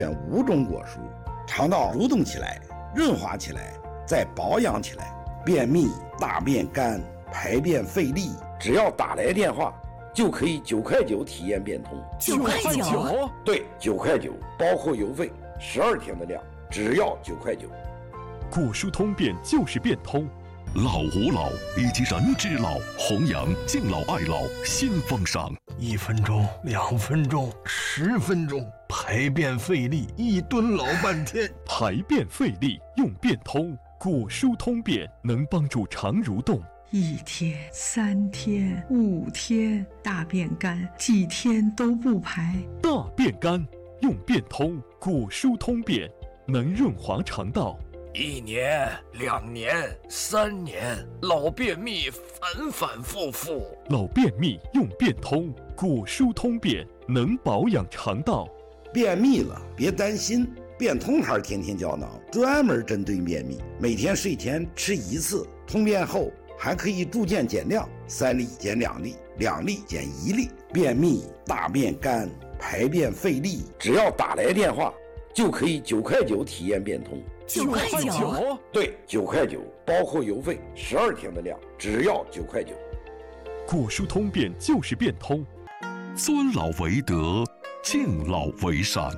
选5种果蔬，肠道蠕动起来，润滑起来，再保养起来。便秘、大便干、排便费力，只要打来电话，就可以9块9体验变通。 9块9？ 对，9块9，包括邮费，12天的量，只要9块9。 果蔬通便就是变通。 老吾老以及人之老，弘扬敬老爱老新风尚。 1分钟、2分钟、10分钟，排便费力，1蹲老半天。 排便费力用变通，果蔬通便能帮助肠蠕动。 1天、3天、5天，大便干，几天都不排。 大便干用变通，果蔬通便能润滑肠道。 1年、2年、3年，老便秘反反复复。 老便秘用变通，果蔬通便能保养肠道。 便秘了别担心，变通牌天天胶囊专门针对便秘，每天睡前吃1次，通便后还可以逐渐减量，3粒减2粒，2粒减1粒。便秘、大便干、排便费力，只要打来电话，就可以9块9体验变通。 9块9？ 对，9块9，包括邮费，12天的量，只要9块9。 果蔬通便就是变通。 尊老为德，敬老为善。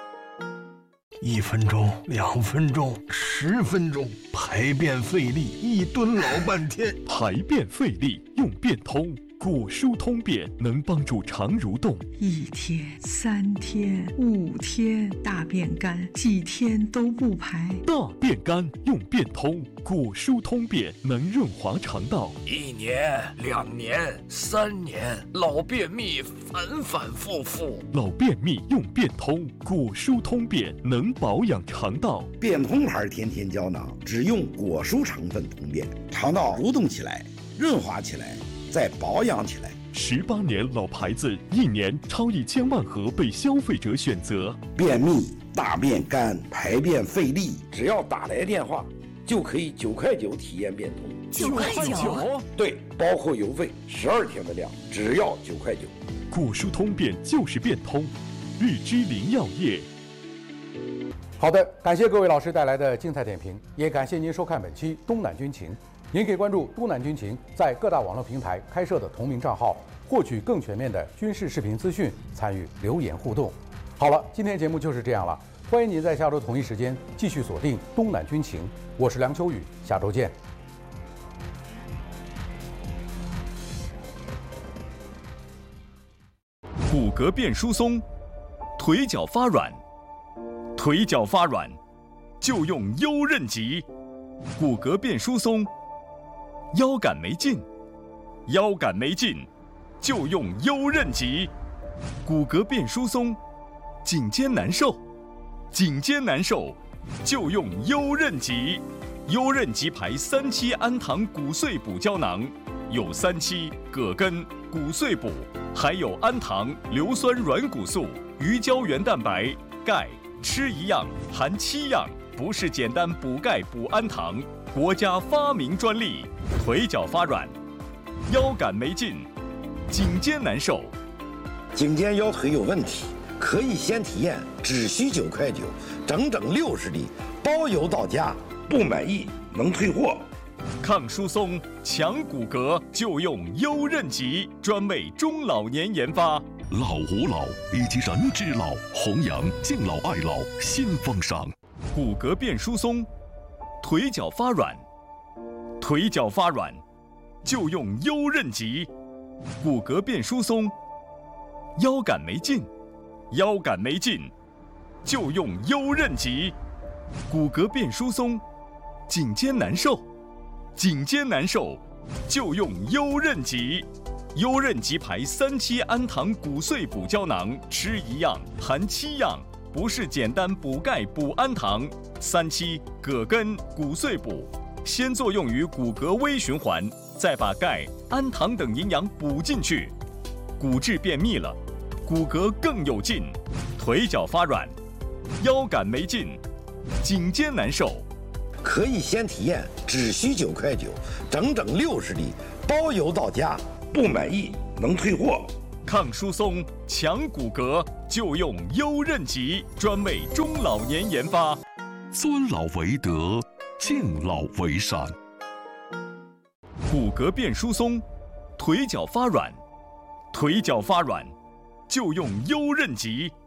1分钟、2分钟、10分钟，排便费力，1蹲老半天。 排便费力用变通，果蔬通便能帮助肠蠕动。 1天、3天、5天，大便干，几天都不排。 大便干用变通，果蔬通便能润滑肠道。 1年、2年、3年，老便秘反反复复。 老便秘用变通，果蔬通便能保养肠道。 变通牌天天胶囊只用果蔬成分通便，肠道蠕动起来，润滑起来，再保养起来。 18年老牌子，1年超1000万盒被消费者选择。 便秘、大便干、排便费力，只要打来电话，就可以9块9体验变通。 9块9？ 对，包括邮费，12天的量，只要9块9。 果蔬通便就是变通，日之林药业。 好的，感谢各位老师带来的精彩点评，也感谢您收看本期东南军情。您可以关注东南军情在各大网络平台开设的同名账号，获取更全面的军事视频资讯，参与留言互动。好了，今天节目就是这样了，欢迎您在下周同一时间继续锁定东南军情，我是梁秋雨，下周见。 骨骼变疏松，腿脚发软，腿脚发软就用优韧极。骨骼变疏松，腰杆没劲，腰杆没劲就用优韧极。骨骼变疏松，颈肩难受，颈肩难受就用优韧极。优韧极牌3期氨糖骨碎补胶囊，有3期葛根、骨碎补，还有氨糖、硫酸软骨素、鱼胶原蛋白、钙，吃一样含7样，不是简单补钙补氨糖，国家发明专利。腿脚发软，腰杆没劲，颈肩难受， 颈肩腰腿有问题，可以先体验，只需9块9，整整60粒，包邮到家，不满意能退货。 抗疏松、强骨骼就用优韧极，专为中老年研发。 老吾老以及人之老，弘扬敬老爱老新风尚。 骨骼变疏松，腿脚发软，腿脚发软就用优韧极。骨骼变疏松，腰杆没劲，腰杆没劲就用优韧极。骨骼变疏松，颈肩难受，颈肩难受就用优韧极。优韧极牌3期氨糖骨碎补胶囊，吃一样含7样，不是简单补钙补氨糖。3期葛根骨碎补，先作用于骨骼微循环，再把钙、氨糖等营养补进去。骨质便秘了，骨骼更有劲，腿脚发软，腰杆没劲，颈肩难受， 可以先体验，只需9块9，整整60粒，包邮到家，不满意能退货。 抗疏松、强骨骼，就用优韧极，专为中老年研发。 尊老为德，敬老为善。 骨骼变疏松，腿脚发软，就用优韧极。